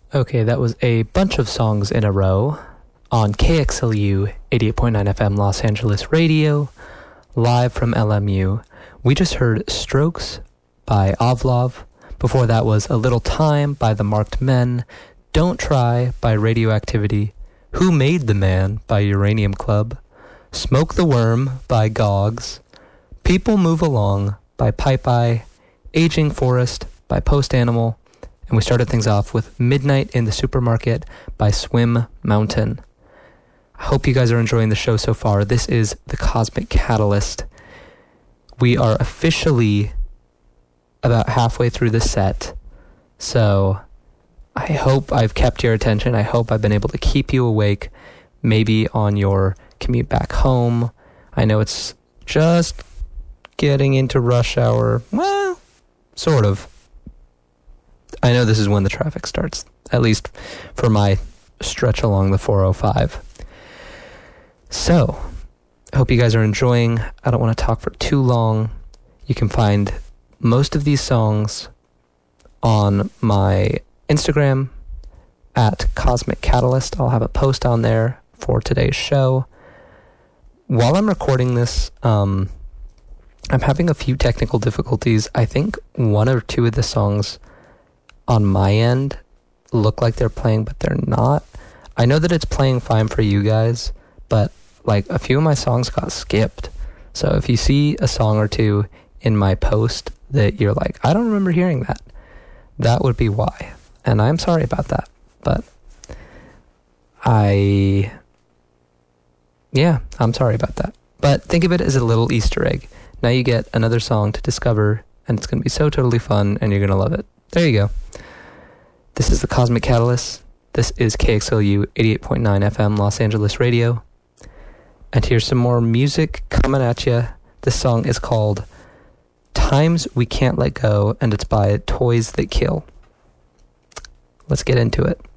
Okay, that was a bunch of songs in a row on KXLU 88.9 FM Los Angeles Radio, live from LMU. We just heard Strokes by Ovlov. Before that was A Little Time by The Marked Men, Don't Try by Radioactivity, Who Made the Man by Uranium Club, Smoke the Worm by Gogs, People Move Along by Pipe Eye, Aging Forest by Post Animal, and we started things off with Midnight in the Supermarket by Swim Mountain. I hope you guys are enjoying the show so far. This is The Cosmic Catalyst. We are officially about halfway through the set, so I hope I've kept your attention. I hope I've been able to keep you awake, maybe on your commute back home. I know it's just getting into rush hour. Well, sort of. I know this is when the traffic starts, at least for my stretch along the 405. So, I hope you guys are enjoying. I don't want to talk for too long. You can find most of these songs on my Instagram at Cosmic Catalyst. I'll have a post on there for today's show. While I'm recording this, I'm having a few technical difficulties. I think one or two of the songs on my end look like they're playing, but they're not. I know that it's playing fine for you guys, but like a few of my songs got skipped. So if you see a song or two in my post that you're like, I don't remember hearing that, that would be why. And I'm sorry about that. But I'm sorry about that. But think of it as a little Easter egg. Now you get another song to discover, and it's going to be so totally fun, and you're going to love it. There you go. This is The Cosmic Catalyst. This is KXLU 88.9 FM Los Angeles Radio. And here's some more music coming at you. This song is called Times We Can't Let Go, and it's by Toys That Kill. Let's get into it.